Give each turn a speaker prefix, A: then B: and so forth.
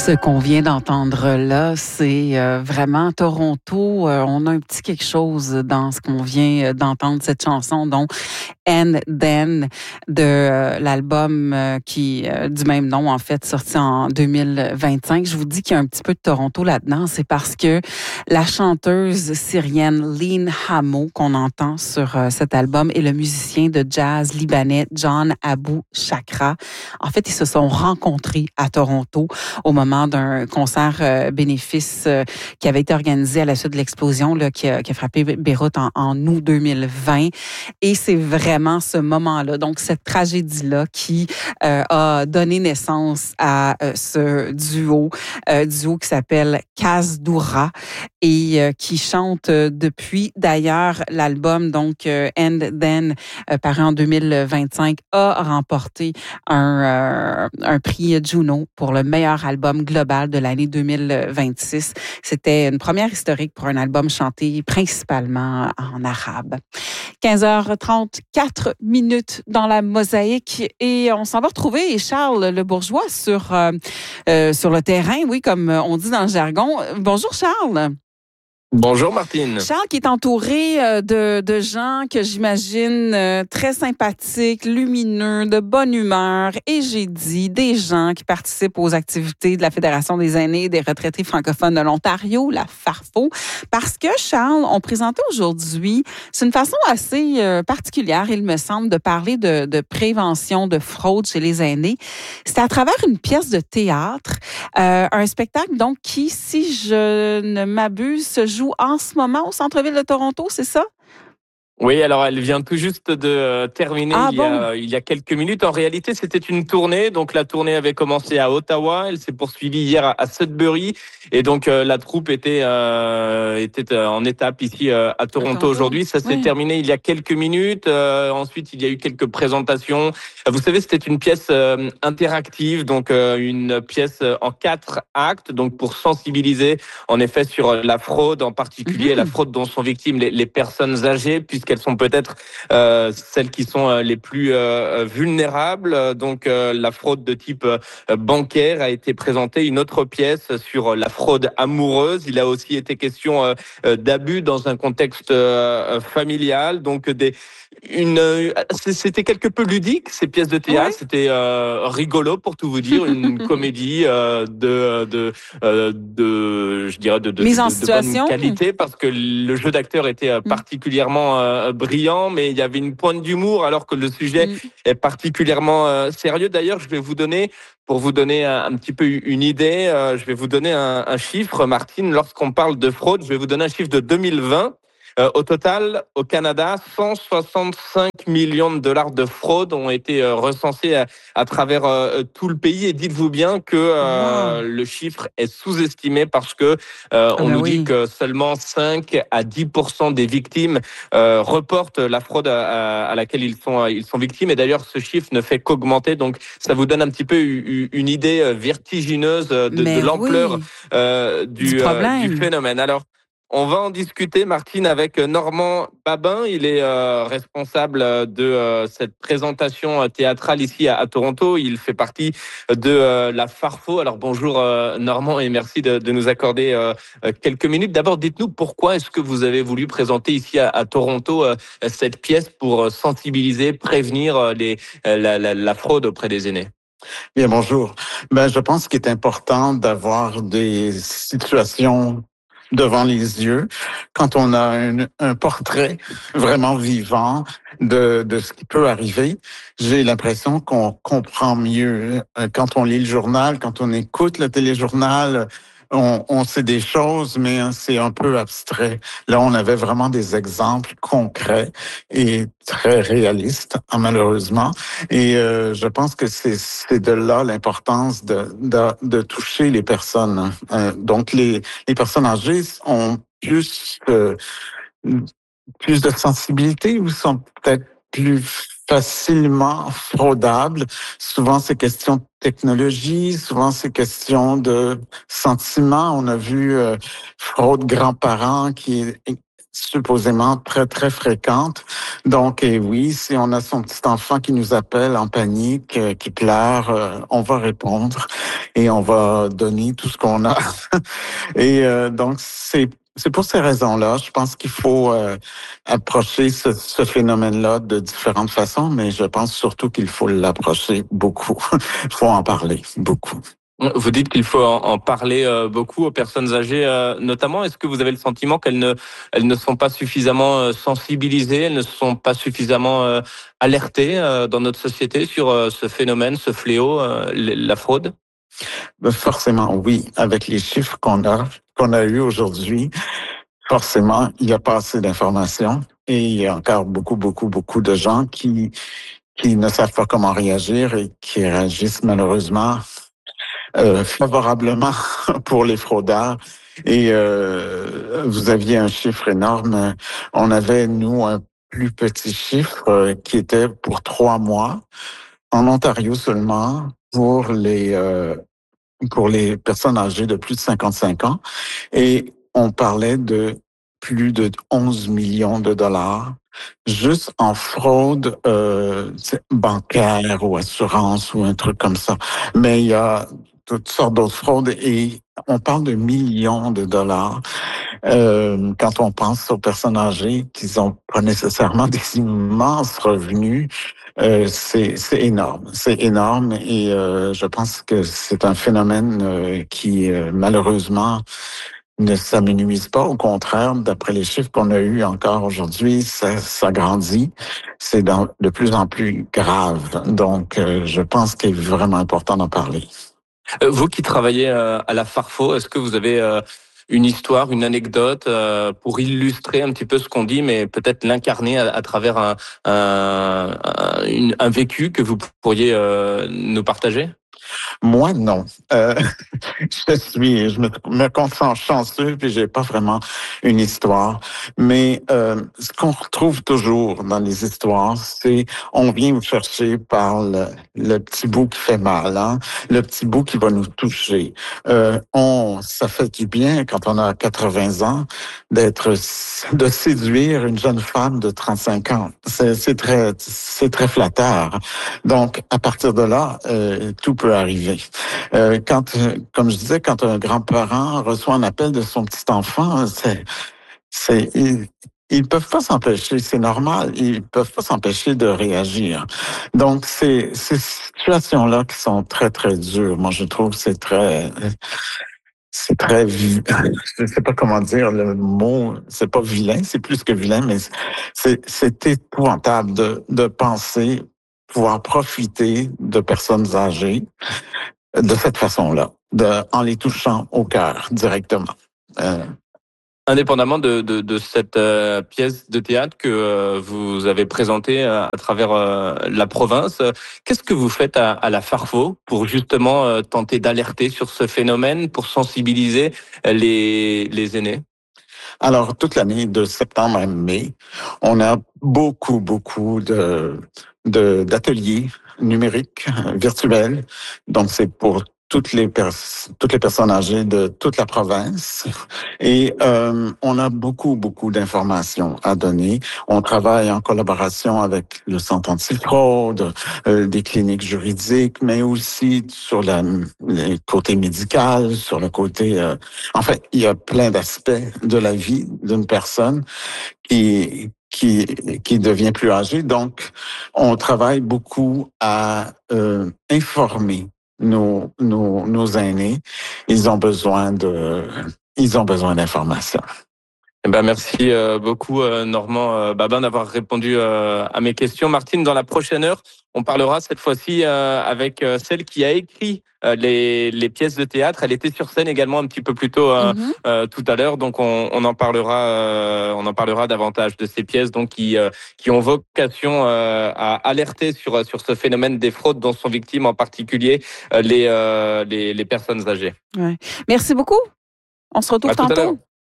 A: Ce qu'on vient d'entendre là, c'est vraiment Toronto. On a un petit quelque chose dans ce qu'on vient d'entendre, cette chanson, donc And Then, de l'album qui du même nom, en fait, sorti en 2025. Je vous dis qu'il y a un petit peu de Toronto là-dedans, c'est parce que la chanteuse syrienne Lynn Hamo, qu'on entend sur cet album, et le musicien de jazz libanais John Abou Chakra, en fait, ils se sont rencontrés à Toronto au moment d'un concert bénéfice qui avait été organisé à la suite de l'explosion là, qui a frappé Beyrouth en août 2020. Et c'est vraiment ce moment-là, donc cette tragédie-là qui a donné naissance à ce duo qui s'appelle Kazdoura et qui chante depuis. D'ailleurs, l'album donc And Then, paru en 2025, a remporté un prix Juno pour le meilleur album global de l'année 2026. C'était une première historique pour un album chanté principalement en arabe. 15h34 dans la mosaïque et on s'en va retrouver Charles Le Bourgeois sur le terrain, oui, comme on dit dans le jargon. Bonjour Charles.
B: Bonjour Martine.
A: Charles qui est entouré de gens que j'imagine très sympathiques, lumineux, de bonne humeur, et j'ai dit des gens qui participent aux activités de la Fédération des aînés et des retraités francophones de l'Ontario, la FARFO, parce que Charles, on présentait aujourd'hui, c'est une façon assez particulière, il me semble, de parler de prévention de fraude chez les aînés. C'est à travers une pièce de théâtre, un spectacle donc qui, si je ne m'abuse, se joue en ce moment au centre-ville de Toronto, c'est ça?
B: Oui, alors elle vient tout juste de terminer il y a quelques minutes. En réalité, c'était une tournée. Donc la tournée avait commencé à Ottawa, elle s'est poursuivie hier à Sudbury, et donc la troupe était en étape ici à Toronto aujourd'hui. Ça s'est terminé il y a quelques minutes. Ensuite, il y a eu quelques présentations. Vous savez, c'était une pièce interactive, donc une pièce en 4 actes, donc pour sensibiliser en effet sur la fraude, en particulier la fraude dont sont victimes les personnes âgées, puisqu'elles sont peut-être celles qui sont les plus vulnérables. Donc la fraude de type bancaire a été présentée. Une autre pièce sur la fraude amoureuse. Il a aussi été question d'abus dans un contexte familial. Donc c'était quelque peu ludique, ces pièces de théâtre. Oui. C'était rigolo, pour tout vous dire, une comédie de
A: mise en situation,
B: bonne qualité, parce que le jeu d'acteur était particulièrement brillant, mais il y avait une pointe d'humour alors que le sujet est particulièrement sérieux. D'ailleurs, pour vous donner un petit peu une idée, je vais vous donner un chiffre, Martine. Lorsqu'on parle de fraude, je vais vous donner un chiffre de 2020. Au total, au Canada, 165 millions de dollars de fraude ont été recensés à travers tout le pays. Et dites-vous bien que le chiffre est sous-estimé, parce que on nous dit que seulement 5 à 10% des victimes reportent la fraude à laquelle ils sont victimes. Et d'ailleurs, ce chiffre ne fait qu'augmenter. Donc, ça vous donne un petit peu une idée vertigineuse de l'ampleur du phénomène. Alors, on va en discuter, Martine, avec Normand Babin. Il est responsable de cette présentation théâtrale ici à Toronto. Il fait partie de la FARFO. Alors bonjour Normand, et merci de nous accorder quelques minutes. D'abord, dites-nous pourquoi est-ce que vous avez voulu présenter ici à Toronto cette pièce pour sensibiliser, prévenir la fraude auprès des aînés.
C: Bien, bonjour. Je pense qu'il est important d'avoir des situations devant les yeux quand on a un portrait vraiment vivant de ce qui peut arriver. J'ai l'impression qu'on comprend mieux quand on lit le journal, quand on écoute le téléjournal. On sait des choses, mais c'est un peu abstrait. Là, on avait vraiment des exemples concrets et très réalistes, malheureusement. Et je pense que c'est de là l'importance de toucher les personnes. Donc, les personnes âgées ont plus de sensibilité, ou sont peut-être plus facilement fraudables. Souvent, c'est question de technologie, souvent, c'est question de sentiments. On a vu fraude grands-parents qui est supposément très, très fréquente. Donc, et oui, si on a son petit enfant qui nous appelle en panique, qui pleure, on va répondre et on va donner tout ce qu'on a. Et donc, c'est pour ces raisons-là, je pense qu'il faut approcher ce phénomène-là de différentes façons, mais je pense surtout qu'il faut l'approcher beaucoup. Il faut en parler beaucoup.
B: Vous dites qu'il faut en parler beaucoup aux personnes âgées, notamment. Est-ce que vous avez le sentiment elles ne sont pas suffisamment sensibilisées, elles ne sont pas suffisamment alertées dans notre société sur ce phénomène, ce fléau, la fraude?
C: Forcément, oui. Avec les chiffres qu'on a eu aujourd'hui, forcément, il n'y a pas assez d'informations et il y a encore beaucoup de gens qui ne savent pas comment réagir et qui réagissent malheureusement favorablement pour les fraudeurs. Et vous aviez un chiffre énorme. On avait, nous, un plus petit chiffre qui était pour 3 mois en Ontario seulement pour les personnes âgées de plus de 55 ans. Et on parlait de plus de 11 millions de dollars juste en fraude bancaire ou assurance ou un truc comme ça. Mais il y a toutes sortes d'autres fraudes et on parle de millions de dollars quand on pense aux personnes âgées qui n'ont pas nécessairement des immenses revenus. C'est énorme, et je pense que c'est un phénomène qui malheureusement ne s'amenuise pas. Au contraire, d'après les chiffres qu'on a eus encore aujourd'hui, ça grandit. C'est de plus en plus grave. Donc, je pense qu'il est vraiment important d'en parler.
B: Vous qui travaillez à la Farfo, est-ce que vous avez une histoire, une anecdote pour illustrer un petit peu ce qu'on dit, mais peut-être l'incarner à travers un vécu que vous pourriez nous partager?
C: Moi, non. Je me considère chanceux, puis j'ai pas vraiment une histoire. Mais ce qu'on retrouve toujours dans les histoires, c'est on vient vous chercher par le petit bout qui fait mal, hein? Le petit bout qui va nous toucher. Ça fait du bien quand on a 80 ans de séduire une jeune femme de 35 ans. C'est très flatteur. Donc, à partir de là, tout peut arriver. Comme je disais, quand un grand-parent reçoit un appel de son petit enfant, ils peuvent pas s'empêcher, c'est normal, ils peuvent pas s'empêcher de réagir. Donc, ces situations-là qui sont très, très dures, moi, je trouve que je sais pas comment dire le mot, c'est pas vilain, c'est plus que vilain, mais c'est épouvantable de penser pouvoir profiter de personnes âgées de cette façon-là, en les touchant au cœur directement.
B: Indépendamment de cette pièce de théâtre que vous avez présentée à travers la province, qu'est-ce que vous faites à la Farfo pour justement tenter d'alerter sur ce phénomène, pour sensibiliser les aînés?
C: Alors, toute l'année, de septembre à mai, on a beaucoup d'ateliers numériques, virtuels. Donc, c'est pour toutes les personnes âgées de toute la province. Et on a beaucoup d'informations à donner. On travaille en collaboration avec le Centre antifraude, des cliniques juridiques, mais aussi sur le côté médical, sur le côté... En fait, il y a plein d'aspects de la vie d'une personne qui devient plus âgée. Donc, on travaille beaucoup à informer nos aînés. Ils ont besoin d'informations.
B: Eh ben merci beaucoup Normand Babin d'avoir répondu à mes questions. Martine, dans la prochaine heure, on parlera cette fois-ci avec celle qui a écrit les pièces de théâtre. Elle était sur scène également un petit peu plus tôt tout à l'heure, donc on en parlera davantage de ces pièces donc qui ont vocation à alerter sur ce phénomène des fraudes dont sont victimes en particulier les personnes âgées.
A: Ouais. Merci beaucoup. On se retrouve tantôt.